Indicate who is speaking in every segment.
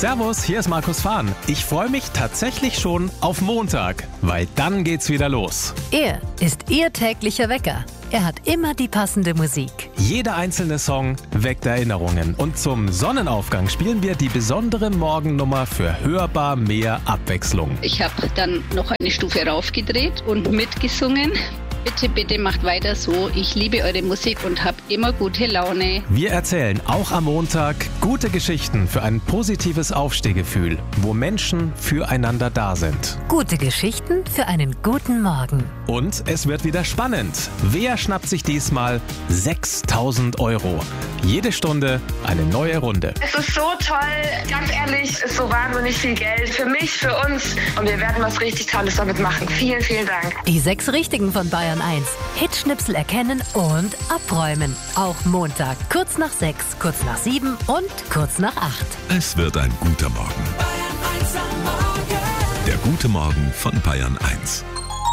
Speaker 1: Servus, hier ist Markus Fahn. Ich freue mich tatsächlich schon auf Montag, weil dann geht's wieder los.
Speaker 2: Er ist Ihr täglicher Wecker. Er hat immer die passende Musik.
Speaker 1: Jeder einzelne Song weckt Erinnerungen. Und zum Sonnenaufgang spielen wir die besondere Morgennummer für hörbar mehr Abwechslung.
Speaker 3: Ich habe dann noch eine Stufe raufgedreht und mitgesungen. Bitte, bitte macht weiter so. Ich liebe eure Musik und habe immer gute Laune.
Speaker 1: Wir erzählen auch am Montag gute Geschichten für ein positives Aufstehgefühl, wo Menschen füreinander da sind.
Speaker 2: Gute Geschichten für einen guten Morgen.
Speaker 1: Und es wird wieder spannend. Wer schnappt sich diesmal 6.000 €? Jede Stunde eine neue Runde.
Speaker 4: Es ist so toll, ganz ehrlich, ist so wahnsinnig viel Geld für mich, für uns. Und wir werden was richtig Tolles damit machen. Vielen, vielen Dank.
Speaker 2: Die 6 Richtigen von Bayern 1. Hitschnipsel erkennen und abräumen. Auch Montag, kurz nach 6, kurz nach 7 und kurz nach 8.
Speaker 5: Es wird ein guter Morgen. Der gute Morgen von Bayern 1.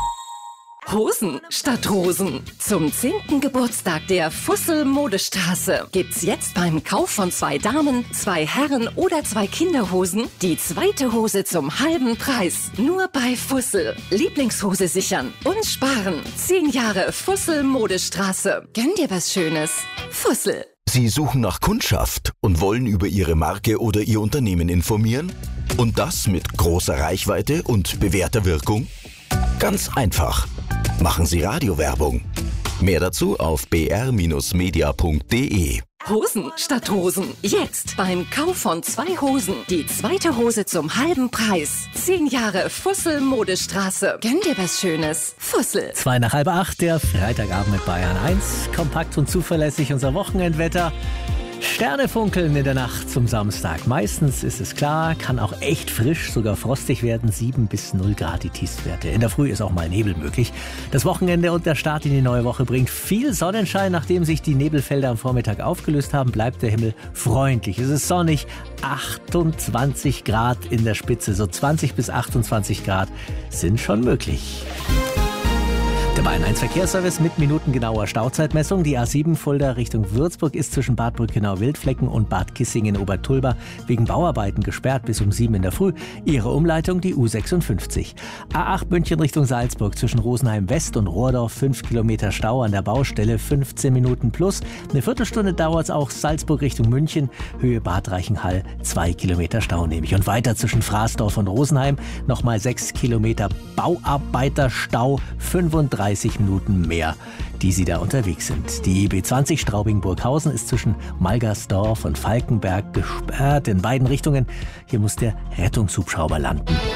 Speaker 6: Hosen statt Rosen. Zum 10. Geburtstag der Fussel Modestraße gibt's jetzt beim Kauf von 2 Damen, 2 Herren oder 2 Kinderhosen die zweite Hose zum halben Preis. Nur bei Fussel. Lieblingshose sichern und sparen. 10 Jahre Fussel Modestraße. Gönn dir was Schönes. Fussel.
Speaker 7: Sie suchen nach Kundschaft und wollen über Ihre Marke oder Ihr Unternehmen informieren? Und das mit großer Reichweite und bewährter Wirkung? Ganz einfach. Machen Sie Radiowerbung. Mehr dazu auf br-media.de.
Speaker 6: Hosen statt Rosen. Jetzt beim Kauf von 2 Hosen die zweite Hose zum halben Preis. 10 Jahre Fussel Modestraße. Gönn dir was Schönes. Fussel.
Speaker 8: 2 nach halb 8, der Freitagabend mit Bayern 1. Kompakt und zuverlässig unser Wochenendwetter. Sterne funkeln in der Nacht zum Samstag. Meistens ist es klar, kann auch echt frisch, sogar frostig werden. 7 bis 0 Grad die Tiefstwerte. In der Früh ist auch mal Nebel möglich. Das Wochenende und der Start in die neue Woche bringt viel Sonnenschein. Nachdem sich die Nebelfelder am Vormittag aufgelöst haben, bleibt der Himmel freundlich. Es ist sonnig, 28 Grad in der Spitze. So 20 bis 28 Grad sind schon möglich. Der Bayern 1 Verkehrsservice mit minutengenauer Stauzeitmessung. Die A7 Fulda Richtung Würzburg ist zwischen Bad Brückenau-Wildflecken und Bad Kissingen-Obertulba wegen Bauarbeiten gesperrt bis um 7 in der Früh. Ihre Umleitung die U56. A8 München Richtung Salzburg zwischen Rosenheim West und Rohrdorf 5 Kilometer Stau an der Baustelle, 15 Minuten plus. Eine Viertelstunde dauert es auch Salzburg Richtung München, Höhe Bad Reichenhall, 2 Kilometer Stau nämlich. Und weiter zwischen Fraßdorf und Rosenheim nochmal 6 Kilometer Bauarbeiterstau, 35 Minuten mehr, die Sie da unterwegs sind. Die B20 Straubing-Burghausen ist zwischen Malgersdorf und Falkenberg gesperrt in beiden Richtungen. Hier muss der Rettungshubschrauber landen.